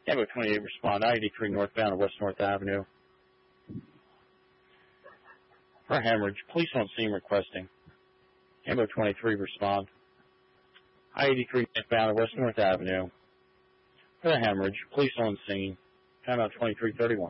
Ambo 28, respond. I-83 northbound of West North Avenue. For a hemorrhage, police on scene requesting. Ambo 23, respond. I-83 northbound of West North Avenue. For a hemorrhage, police on scene. Timeout 2331.